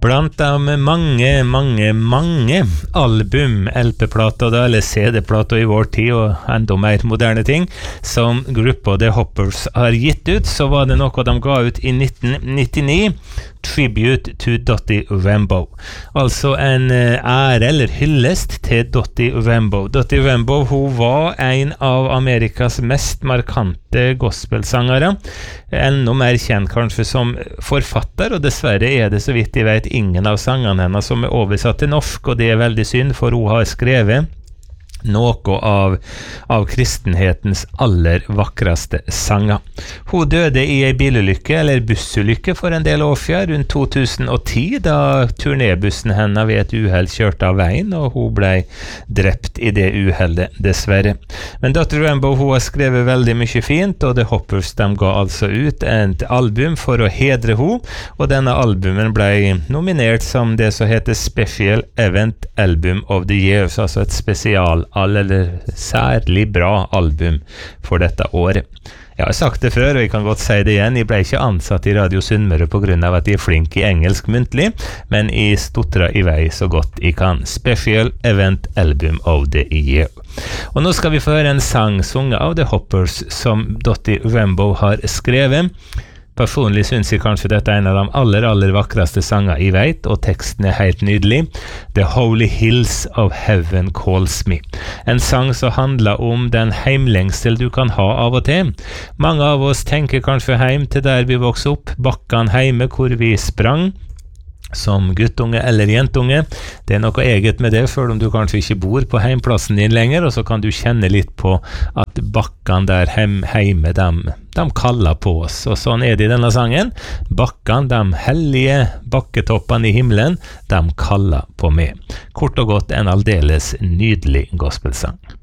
Blant de mange album, LP-plater eller CD-plater i vår tid og enda mer moderne ting som gruppa The Hoppers har gitt ut, så var det noe de ga ut i 1999, Tribute to Dottie Rambo. Altså en ære eller hyllest til Dottie Rambo. Dottie Rambo, hun var en av Amerikas mest markante gospelsangere, enda mer kjent kanskje som forfatter, og dessverre er det så vidt jeg vet ingen av sangene hennes som er oversatt til norsk, og det er veldig synd, for hun har skrevet noe av kristenhetens aller vakreste sanger. Hun døde i en bilulykke, eller bussulykke, for en del år siden, rundt 2010, da turnébussen henne ved et uheld kjørte av veien, og hun ble drept i det uheldet, dessverre. Men Dottie Rambo, hun har skrevet veldig mye fint, og The Hoppers, de ga altså ut et album for å hedre henne, og denne albumen ble nominert som det som heter Special Event Album of the Year, altså et eller særlig bra album for dette året. Jeg har sagt det før, og jeg kan godt si det igjen, jeg ble ikke ansatt i Radio Sunnmøre på grunn av at jeg er flink i engelsk muntlig, men jeg stotrer i vei så godt jeg kan. Special Event Album of the Year. Og nå skal vi få høre en sang sunget av The Hoppers som Dottie Rambo har skrevet. Personlig synes jeg kanskje dette er en av de aller vakreste sanger jeg vet, og teksten er helt nydelig. The Holy Hills of Heaven Calls Me. En sang som handler om den heimlengsel du kan ha av og til. Mange av oss tenker kanskje heim til der vi vokste opp, bakkene heime hvor vi sprang, som guttunge eller jentunge. Det er noe eget med det, selv om du kanskje ikke bor på heimplassen din lenger, og så kan du kjenne litt på at bakkene der heime, de kaller på oss. Og sånn er det i denne sangen. Bakkene, de hellige bakketoppene i himmelen, de kaller på meg. Kort og godt en aldeles nydelig gospelsang.